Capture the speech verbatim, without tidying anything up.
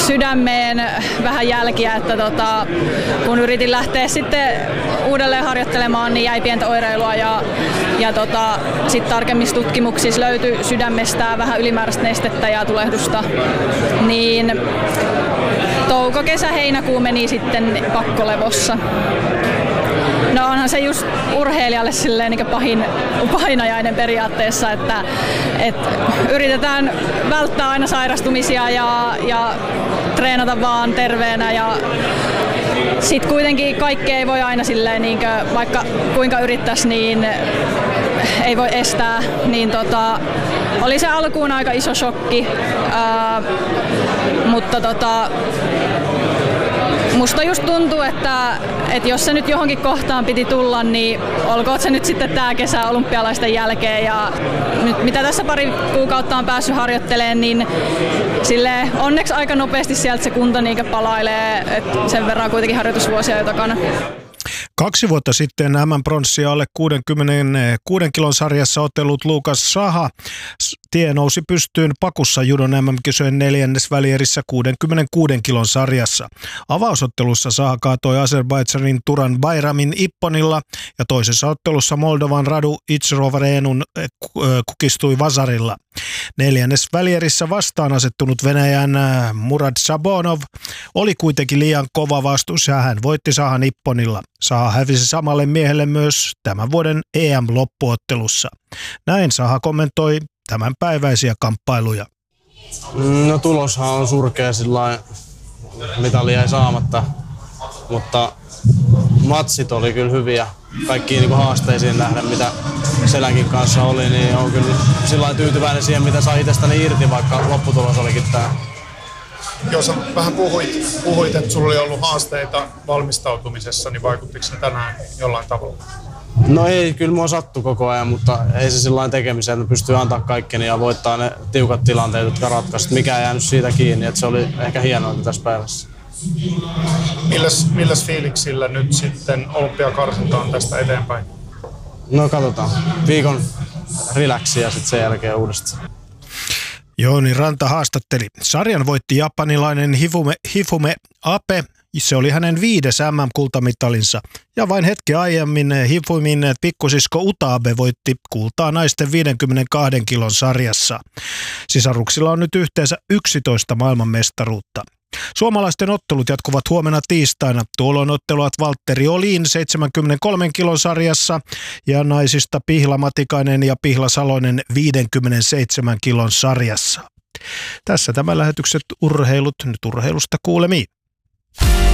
sydämeen vähän jälkiä, että tota, kun yritin lähteä sitten uudelleen harjoittelemaan, niin jäi pientä oireilua ja, ja tota, sitten tarkemmissa tutkimuksissa löytyi sydämestä vähän ylimääräistä nestettä ja tulehdusta. Niin touko, kesä, heinäkuu meni sitten pakkolevossa. No onhan se just urheilijalle silleen niin pahin painajainen periaatteessa, että, että yritetään välttää aina sairastumisia ja, ja treenata vaan terveenä ja sitten kuitenkin kaikkea ei voi aina silleen, niin kuin, vaikka kuinka yrittäisi, niin ei voi estää, niin tota, oli se alkuun aika iso shokki, ää, mutta tota, musta just tuntuu, että, että jos se nyt johonkin kohtaan piti tulla, niin olkoon se nyt sitten tää kesä olympialaisten jälkeen ja nyt mitä tässä pari kuukautta on päässyt harjoittelemaan, niin sille onneksi aika nopeasti sieltä se kunto niinkä palailee, että sen verran kuitenkin harjoitusvuosia jo takana. Kaksi vuotta sitten M M-pronssia alle kuudenkymmenenkuuden kilon sarjassa otellut Lukas Saha tie nousi pystyyn Bakussa judon M M-kisojen neljännesvälierissä kuudenkymmenenkuuden kilon sarjassa. Avausottelussa Saha kaatoi Azerbaidžanin Turan Bayramin Ipponilla ja toisessa ottelussa Moldovan Radu Itsrovareenun kukistui Vazarilla. Neljännesvälierissä vastaan asettunut Venäjän Murad Sabonov oli kuitenkin liian kova vastus ja hän voitti Sahan Ipponilla. Saha hävisi samalle miehelle myös tämän vuoden E M-loppuottelussa. Näin Saha kommentoi tämänpäiväisiä kamppailuja. No tuloshan on surkea, sillain mitali jäi saamatta, mutta matsit oli kyllä hyviä. Kaikkiin niin haasteisiin nähdä, mitä Selänkin kanssa oli, niin on kyllä sillain tyytyväinen siihen, mitä sai itsestäni irti, vaikka lopputulos olikin tämä. Jos vähän puhuit, puhuit, että sulla oli ollut haasteita valmistautumisessa, niin vaikuttiko se tänään jollain tavalla? No ei, kyllä mua sattui koko ajan, mutta ei se sillain tekemiseen, että pystyy antaa kaikkeni ja voittaa ne tiukat tilanteet, jotka ratkaisivat. Mikä ei jäänyt siitä kiinni, että se oli ehkä hienointa tässä päivässä. Milläs, milläs fiiliksillä nyt sitten olympiakarsinta on tästä eteenpäin? No katsotaan. Viikon relaxia ja sitten sen jälkeen uudestaan. Jouni Ranta haastatteli. Sarjan voitti japanilainen Hifume, Hifume Abe. Se oli hänen viides M M-kultamitalinsa. Ja vain hetki aiemmin Hifumin pikkusisko Utabe voitti kultaa naisten viidenkymmenenkahden kilon sarjassa. Sisaruksilla on nyt yhteensä yksitoista maailmanmestaruutta. Suomalaisten ottelut jatkuvat huomenna tiistaina. Tuolloin otteluvat Valtteri Olin seitsemänkymmenenkolmen kilon sarjassa ja naisista Pihla Matikainen ja Pihla Salonen viidenkymmenenseitsemän kilon sarjassa. Tässä tämä lähetykset urheilut, nyt urheilusta kuulemiin.